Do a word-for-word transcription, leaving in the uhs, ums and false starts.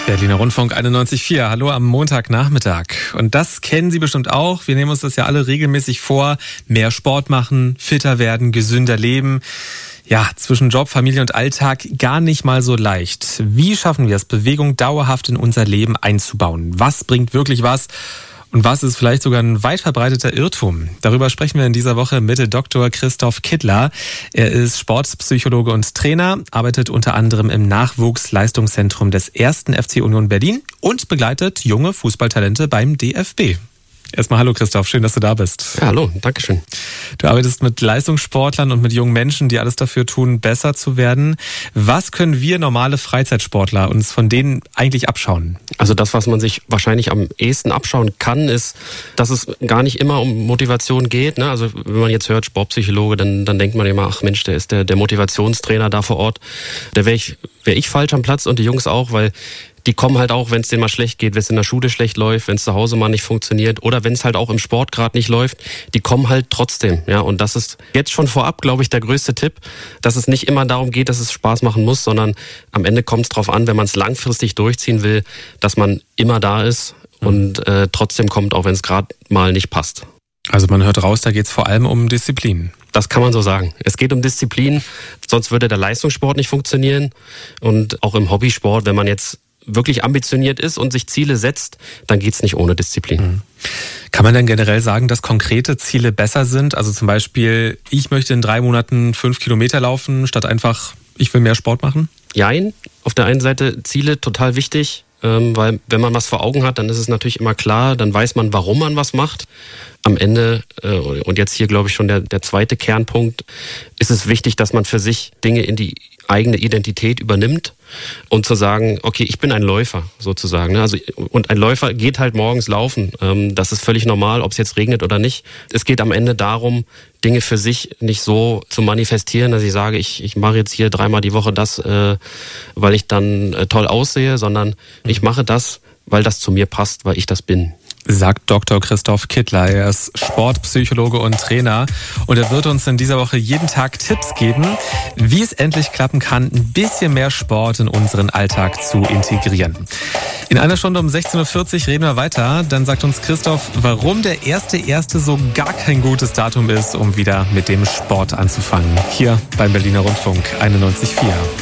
Berliner Rundfunk einundneunzig Komma vier. Hallo am Montagnachmittag. Und das kennen Sie bestimmt auch. Wir nehmen uns das ja alle regelmäßig vor. Mehr Sport machen, fitter werden, gesünder leben. Ja, zwischen Job, Familie und Alltag gar nicht mal so leicht. Wie schaffen wir es, Bewegung dauerhaft in unser Leben einzubauen? Was bringt wirklich was? Und was ist vielleicht sogar ein weit verbreiteter Irrtum? Darüber sprechen wir in dieser Woche mit Doktor Christoph Kittler. Er ist Sportpsychologe und Trainer, arbeitet unter anderem im Nachwuchsleistungszentrum des ersten F C Union Berlin und begleitet junge Fußballtalente beim D F B. Erstmal hallo Christoph, schön, dass du da bist. Ja, hallo, danke schön. Du arbeitest mit Leistungssportlern und mit jungen Menschen, die alles dafür tun, besser zu werden. Was können wir normale Freizeitsportler uns von denen eigentlich abschauen? Also das, was man sich wahrscheinlich am ehesten abschauen kann, ist, dass es gar nicht immer um Motivation geht. Ne? Also wenn man jetzt hört Sportpsychologe, dann, dann denkt man immer, ach Mensch, der ist der, der Motivationstrainer da vor Ort. Da wäre ich, wär ich falsch am Platz und die Jungs auch, weil die kommen halt auch, wenn es denen mal schlecht geht, wenn es in der Schule schlecht läuft, wenn es zu Hause mal nicht funktioniert oder wenn es halt auch im Sport gerade nicht läuft, die kommen halt trotzdem. Ja, und das ist jetzt schon vorab, glaube ich, der größte Tipp, dass es nicht immer darum geht, dass es Spaß machen muss, sondern am Ende kommt es drauf an, wenn man es langfristig durchziehen will, dass man immer da ist und äh, trotzdem kommt, auch wenn es gerade mal nicht passt. Also man hört raus, da geht es vor allem um Disziplin. Das kann man so sagen. Es geht um Disziplin, sonst würde der Leistungssport nicht funktionieren. Und auch im Hobbysport, wenn man jetzt wirklich ambitioniert ist und sich Ziele setzt, dann geht's nicht ohne Disziplin. Kann man denn generell sagen, dass konkrete Ziele besser sind? Also zum Beispiel, ich möchte in drei Monaten fünf Kilometer laufen, statt einfach, ich will mehr Sport machen? Jein. Auf der einen Seite Ziele total wichtig, weil wenn man was vor Augen hat, dann ist es natürlich immer klar, dann weiß man, warum man was macht. Am Ende, und jetzt hier glaube ich schon der, der zweite Kernpunkt, ist es wichtig, dass man für sich Dinge in die eigene Identität übernimmt und zu sagen, okay, ich bin ein Läufer sozusagen. Also, und ein Läufer geht halt morgens laufen. Das ist völlig normal, ob es jetzt regnet oder nicht. Es geht am Ende darum, Dinge für sich nicht so zu manifestieren, dass ich sage, ich, ich mache jetzt hier dreimal die Woche das, äh, weil ich dann äh, toll aussehe, sondern ich mache das, weil das zu mir passt, weil ich das bin. Sagt Doktor Christoph Kittler. Er ist Sportpsychologe und Trainer und er wird uns in dieser Woche jeden Tag Tipps geben, wie es endlich klappen kann, ein bisschen mehr Sport in unseren Alltag zu integrieren. In einer Stunde um sechzehn Uhr vierzig reden wir weiter. Dann sagt uns Christoph, warum der erste erste so gar kein gutes Datum ist, um wieder mit dem Sport anzufangen. Hier beim Berliner Rundfunk einundneunzig Komma vier.